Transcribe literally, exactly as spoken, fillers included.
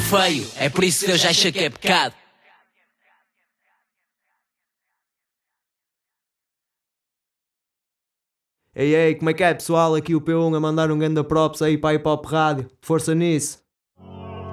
feio, é por isso que Deus acha que é pecado. Ei, ei, como é que é, pessoal? Aqui o P um a mandar um ganda props aí para a Hip Hop Rádio. Força nisso.